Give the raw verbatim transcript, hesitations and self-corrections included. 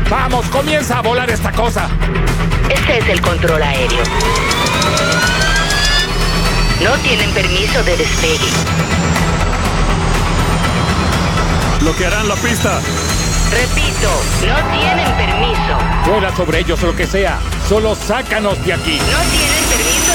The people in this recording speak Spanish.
¡Vamos, comienza a volar esta cosa! Este es el control aéreo. No tienen permiso de despegue. Bloquearán la pista. Repito, no tienen permiso. Vuela sobre ellos o lo que sea. Solo sácanos de aquí. No tienen permiso